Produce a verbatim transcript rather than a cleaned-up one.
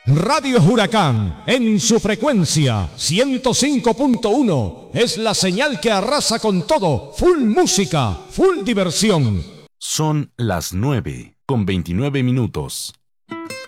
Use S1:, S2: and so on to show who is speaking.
S1: Radio Huracán, en su frecuencia ciento cinco punto uno, es la señal que arrasa con todo. Full música, full diversión.
S2: Son las nueve con veintinueve minutos.